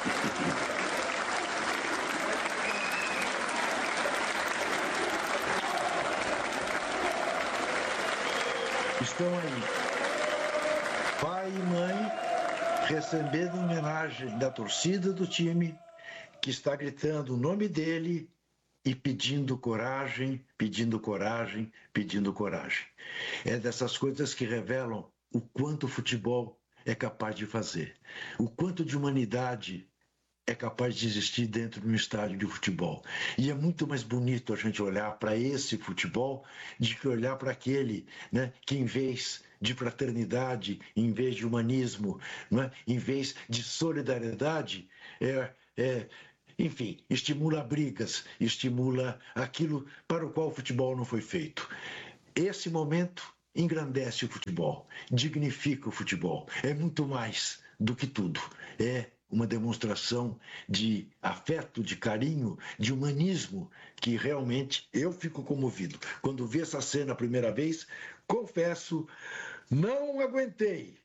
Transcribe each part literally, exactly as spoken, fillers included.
Estão aí, pai e mãe, recebendo homenagem da torcida do time, que está gritando o nome dele e pedindo coragem, pedindo coragem, pedindo coragem. É dessas coisas que revelam o quanto o futebol é capaz de fazer, o quanto de humanidade é capaz de existir dentro de um estádio de futebol. E é muito mais bonito a gente olhar para esse futebol do que olhar para aquele, né, que em vez de fraternidade, em vez de humanismo, né, em vez de solidariedade, é, é, enfim, estimula brigas, estimula aquilo para o qual o futebol não foi feito. Esse momento engrandece o futebol, dignifica o futebol. É muito mais do que tudo. É uma demonstração de afeto, de carinho, de humanismo, que realmente eu fico comovido. Quando vi essa cena a primeira vez, confesso, não aguentei.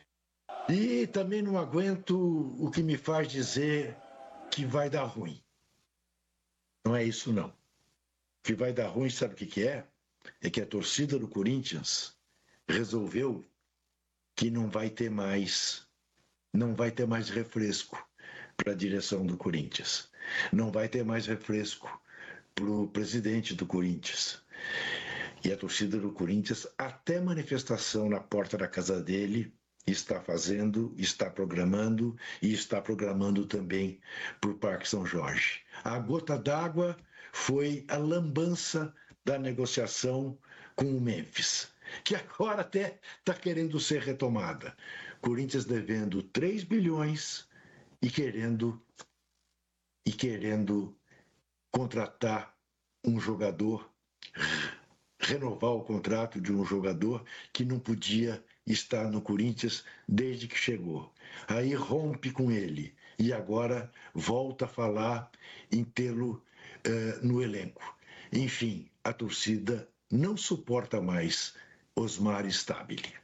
E também não aguento o que me faz dizer que vai dar ruim. Não é isso, não. O que vai dar ruim, sabe o que que é? É que a torcida do Corinthians resolveu que não vai ter mais, não vai ter mais refresco para a direção do Corinthians. Não vai ter mais refresco para o presidente do Corinthians. E a torcida do Corinthians, até manifestação na porta da casa dele, está fazendo, está programando e está programando também para o Parque São Jorge. A gota d'água foi a lambança da negociação com o Memphis, que agora até está querendo ser retomada. Corinthians devendo três bilhões e querendo, e querendo contratar um jogador, renovar o contrato de um jogador que não podia estar no Corinthians desde que chegou. Aí rompe com ele e agora volta a falar em tê-lo uh, no elenco. Enfim, a torcida não suporta mais Osmar Stabile.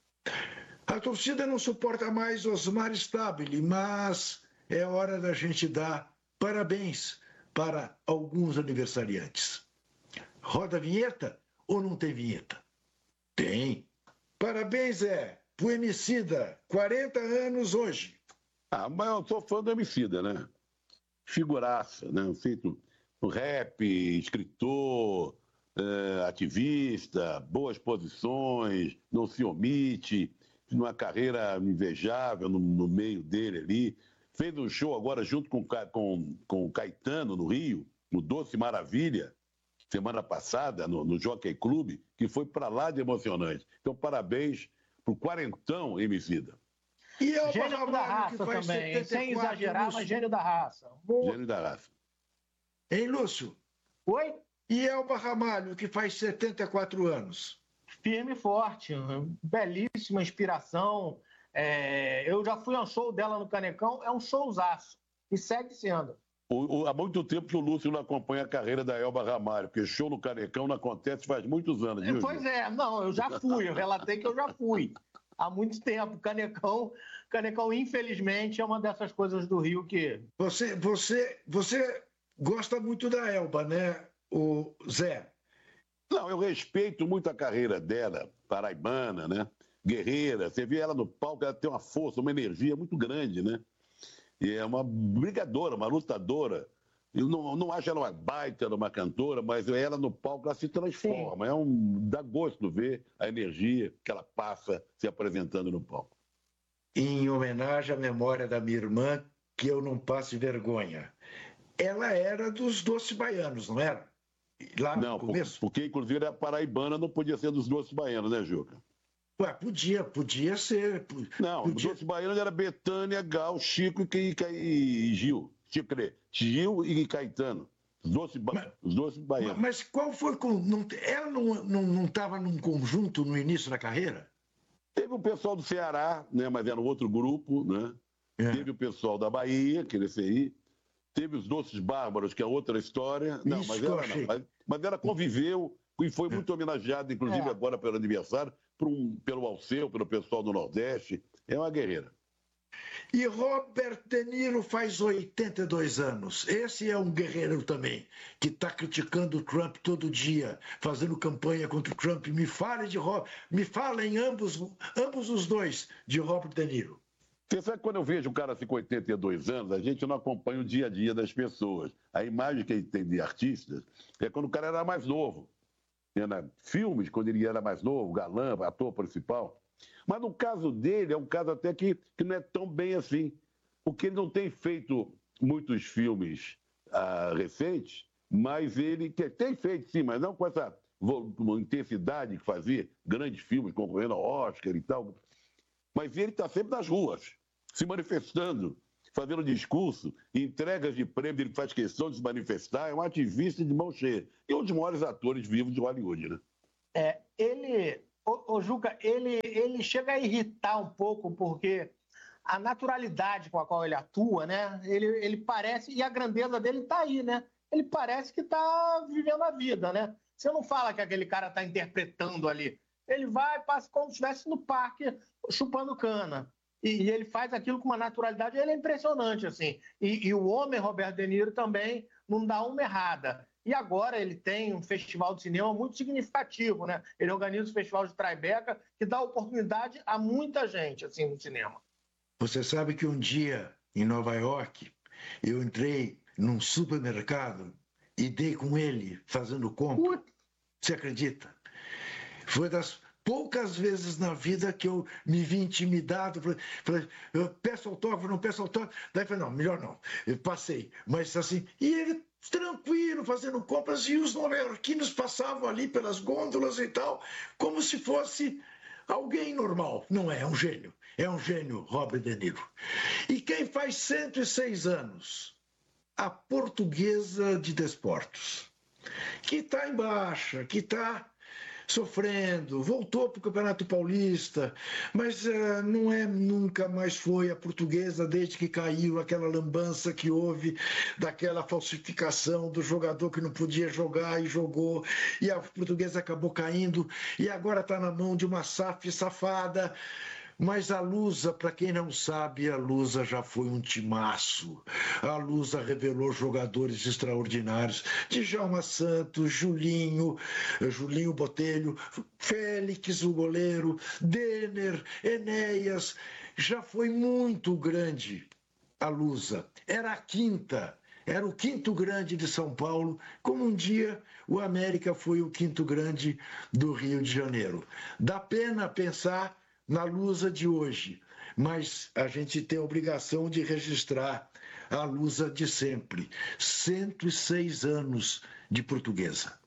A torcida não suporta mais Osmar Stabile, mas é hora da gente dar parabéns para alguns aniversariantes. Roda a vinheta ou não tem vinheta? Tem. Parabéns, Zé, pro Emicida, quarenta anos hoje. Ah, mas eu sou fã do Emicida, né? Figuraça, né? Feito um rap, escritor, é, ativista, boas posições, não se omite, numa carreira invejável no, no meio dele ali. Fez um show agora junto com, com, com o Caetano, no Rio, no Doce Maravilha, semana passada, no, no Jockey Club, que foi para lá de emocionante. Então, parabéns pro quarentão, Emicida. E é o gênio da raça também, sem exagerar, mas gênio da raça. Boa. Gênio da raça. Hein, Lúcio? Oi? E Elba Ramalho, que faz setenta e quatro anos? Firme e forte, belíssima inspiração. É, eu já fui a um show dela no Canecão, é um showzaço. E segue sendo. O, o, há muito tempo que o Lúcio não acompanha a carreira da Elba Ramalho, porque show no Canecão não acontece faz muitos anos, viu, Pois Gil? é, não, eu já fui, eu relatei que eu já fui. Há muito tempo. Canecão, Canecão, infelizmente, é uma dessas coisas do Rio que... Você, você, você gosta muito da Elba, né, o Zé? Não, eu respeito muito a carreira dela, paraibana, né? Guerreira. Você vê ela no palco, ela tem uma força, uma energia muito grande, né? E é uma brigadora, uma lutadora. Eu não, não acho ela uma baita, uma cantora, mas ela no palco, ela se transforma. É um, dá gosto ver a energia que ela passa se apresentando no palco. Em homenagem à memória da minha irmã, que eu não passe vergonha. Ela era dos Doces Baianos, não era? Lá no não, começo? Porque, inclusive, era paraibana, não podia ser dos Doces Baianos, né, Juca? Ué, podia, podia ser. Não, podia... os Doces Baianos era Betânia, Gal, Chico e, e, e Gil. Chico, Gil e Caetano. Os Doces, ba... os doces Baianos. Mas qual foi... Não, ela não estava não, não num conjunto no início da carreira? Teve o pessoal do Ceará, né, mas era um outro grupo, né? É. Teve o pessoal da Bahia, que esse aí. Teve os Doces Bárbaros, que é outra história. Não, Isso mas ela não. Mas, mas ela conviveu e foi muito homenageada, inclusive é. agora pelo aniversário, por um, pelo Alceu, pelo pessoal do Nordeste. É uma guerreira. E Robert De Niro faz oitenta e dois anos. Esse é um guerreiro também, que está criticando o Trump todo dia, fazendo campanha contra o Trump. Me fale de Rob, me falem ambos, ambos os dois de Robert De Niro. Você sabe que quando eu vejo um cara assim com oitenta e dois anos, a gente não acompanha o dia a dia das pessoas. A imagem que a gente tem de artistas é quando o cara era mais novo. Né? Filmes, quando ele era mais novo, galã, ator principal. Mas no caso dele, é um caso até que, que não é tão bem assim. Porque ele não tem feito muitos filmes ah, recentes, mas ele que tem feito, sim, mas não com essa intensidade que fazia, grandes filmes concorrendo ao Oscar e tal. Mas ele está sempre nas ruas, se manifestando, fazendo discurso, entregas de prêmio, ele faz questão de se manifestar, é um ativista de mão cheia. E um dos maiores atores vivos de Hollywood, né? É, ele, o, o Juca, ele, ele chega a irritar um pouco, porque a naturalidade com a qual ele atua, né? Ele, ele parece, e a grandeza dele está aí, né? Ele parece que está vivendo a vida, né? Você não fala que aquele cara está interpretando ali. Ele vai, passa como se estivesse no parque chupando cana. E, e ele faz aquilo com uma naturalidade, ele é impressionante, assim. E, e o homem, Robert De Niro, também não dá uma errada. E agora ele tem um festival de cinema muito significativo, né? Ele organiza o Festival de Tribeca, que dá oportunidade a muita gente, assim, no cinema. Você sabe que um dia, em Nova York, eu entrei num supermercado e dei com ele fazendo compra. Você acredita? Foi das poucas vezes na vida que eu me vi intimidado. Falei, eu peço autógrafo, não peço autógrafo. Daí falei, não, melhor não. Eu passei. Mas assim, e ele tranquilo, fazendo compras, e os nova-iorquinos passavam ali pelas gôndolas e tal, como se fosse alguém normal. Não é, é um gênio. É um gênio, Robert De Niro. E quem faz cento e seis anos? A Portuguesa de Desportos, que está em baixa, que está sofrendo, voltou para o Campeonato Paulista, mas uh, não é, nunca mais foi a Portuguesa desde que caiu aquela lambança que houve daquela falsificação do jogador que não podia jogar e jogou, e a Portuguesa acabou caindo, e agora está na mão de uma S A F safada. Mas a Lusa, para quem não sabe, a Lusa já foi um timaço. A Lusa revelou jogadores extraordinários. Djalma Santos, Julinho, Julinho Botelho, Félix, o goleiro, Denner, Enéas. Já foi muito grande a Lusa. Era a quinta. Era o quinto grande de São Paulo, como um dia o América foi o quinto grande do Rio de Janeiro. Dá pena pensar na Lusa de hoje, mas a gente tem a obrigação de registrar a Lusa de sempre. cento e seis anos de Portuguesa.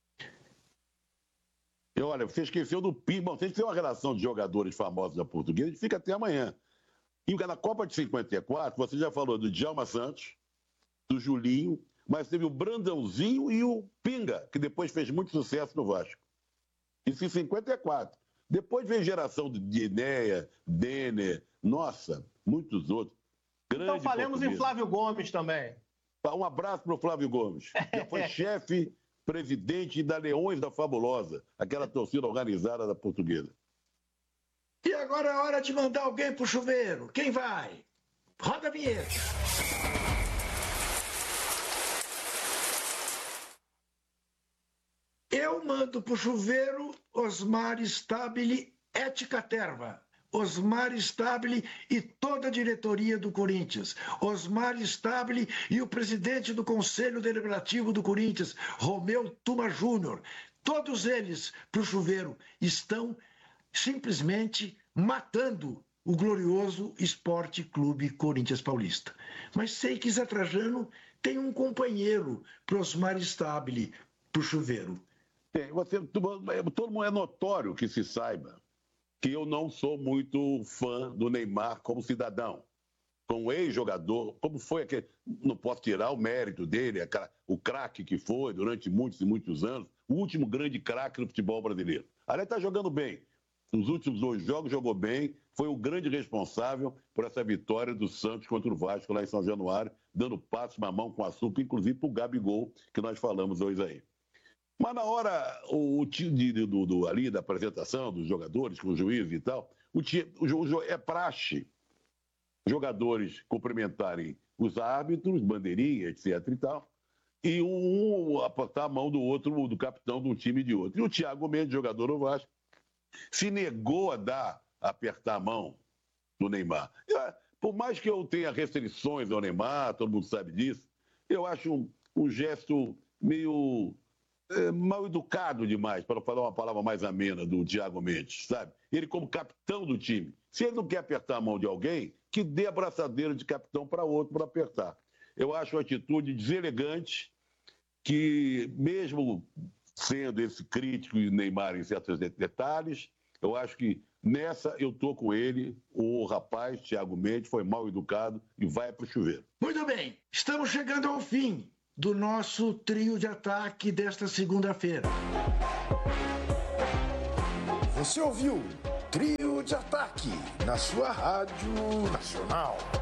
E olha, você esqueceu do Pima. Vocês têm uma relação de jogadores famosos da Portuguesa, a gente fica até amanhã. E na Copa de cinquenta e quatro, você já falou do Djalma Santos, do Julinho, mas teve o Brandãozinho e o Pinga, que depois fez muito sucesso no Vasco. Isso em cinquenta e quatro. Depois veio geração de Enéas, Denner, nossa, muitos outros. Grande então falemos português. Em Flávio Gomes também. Um abraço para o Flávio Gomes. Já foi chefe, presidente da Leões da Fabulosa, aquela torcida organizada da Portuguesa. E agora é hora de mandar alguém pro chuveiro. Quem vai? Roda a vinheta. Eu mando pro chuveiro Osmar Stabile et caterva. Osmar Stabile e toda a diretoria do Corinthians. Osmar Stabile e o presidente do Conselho Deliberativo do Corinthians, Romeu Tuma Júnior. Todos eles, pro chuveiro, estão simplesmente matando o glorioso Esporte Clube Corinthians Paulista. Mas sei que Zé Trajano tem um companheiro pro Osmar Stabile, pro chuveiro. Tem, você, todo mundo é notório que se saiba que eu não sou muito fã do Neymar como cidadão, como ex-jogador, como foi aquele, não posso tirar o mérito dele, o craque que foi durante muitos e muitos anos, o último grande craque do futebol brasileiro. Aliás, está jogando bem. Nos últimos dois jogos jogou bem, foi o grande responsável por essa vitória do Santos contra o Vasco lá em São Januário, dando passos na mão com açúcar, inclusive para o Gabigol, que nós falamos hoje aí. Mas na hora, o, o time do, do, ali da apresentação dos jogadores, com o juiz e tal, o time, o, o, é praxe jogadores cumprimentarem os árbitros, bandeirinha, etc e tal, e um apertar a mão do outro, do capitão de um time e de outro. E o Thiago Mendes, jogador do Vasco, se negou a dar, a apertar a mão do Neymar. Por mais que eu tenha restrições ao Neymar, todo mundo sabe disso, eu acho um, um gesto meio é, mal educado demais, para falar uma palavra mais amena, do Thiago Mendes, sabe? Ele como capitão do time. Se ele não quer apertar a mão de alguém, que dê a braçadeira de capitão para outro para apertar. Eu acho uma atitude deselegante, que mesmo sendo esse crítico de Neymar em certos detalhes, eu acho que nessa eu estou com ele. O rapaz, Thiago Mendes, foi mal educado e vai para o chuveiro. Muito bem, estamos chegando ao fim do nosso trio de ataque desta segunda-feira. Você ouviu Trio de Ataque na sua Rádio Nacional.